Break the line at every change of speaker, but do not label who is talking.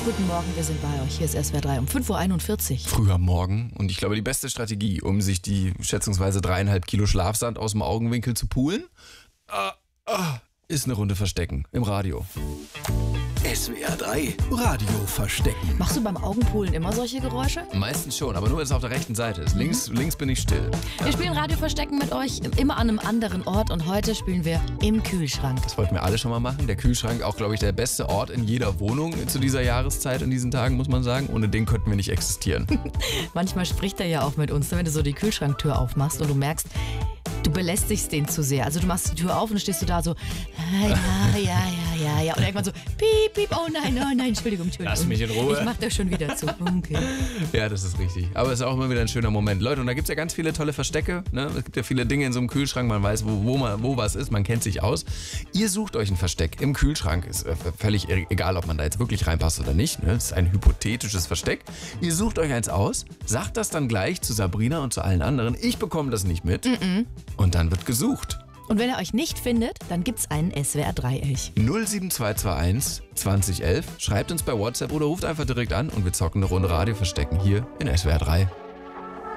Guten Morgen, wir sind bei euch. Hier ist SWR 3 um 5.41 Uhr.
Früh am Morgen. Und ich glaube, die beste Strategie, um sich die schätzungsweise 3,5 Kilo Schlafsand aus dem Augenwinkel zu poolen, ist eine Runde verstecken im Radio.
SWR 3 Radio verstecken.
Machst du beim Augenpoolen immer solche Geräusche?
Meistens schon, aber nur wenn es auf der rechten Seite ist. Links bin ich still.
Wir spielen Radio Verstecken mit euch, immer an einem anderen Ort, und heute spielen wir im Kühlschrank.
Das wollten wir alle schon mal machen. Der Kühlschrank auch, glaube ich, der beste Ort in jeder Wohnung zu dieser Jahreszeit, in diesen Tagen, muss man sagen. Ohne den könnten wir nicht existieren.
Manchmal spricht er ja auch mit uns, wenn du so die Kühlschranktür aufmachst und du merkst, du belästigst den zu sehr. Also du machst die Tür auf und stehst du da so, ja. Und irgendwann so, piep, piep, oh nein, Entschuldigung.
Lass mich in Ruhe.
Ich mach das schon wieder zu. Okay.
Ja, das ist richtig. Aber es ist auch immer wieder ein schöner Moment. Leute, und da gibt es ja ganz viele tolle Verstecke. Ne? Es gibt ja viele Dinge in so einem Kühlschrank. Man weiß, wo was ist. Man kennt sich aus. Ihr sucht euch ein Versteck im Kühlschrank. Ist völlig egal, ob man da jetzt wirklich reinpasst oder nicht. Ne? Das ist ein hypothetisches Versteck. Ihr sucht euch eins aus, sagt das dann gleich zu Sabrina und zu allen anderen. Ich bekomme das nicht mit. Und dann wird gesucht.
Und wenn ihr euch nicht findet, dann gibt's einen SWR 3 Elch.
07221 2011. Schreibt uns bei WhatsApp oder ruft einfach direkt an und wir zocken eine Runde Radio verstecken hier in SWR 3.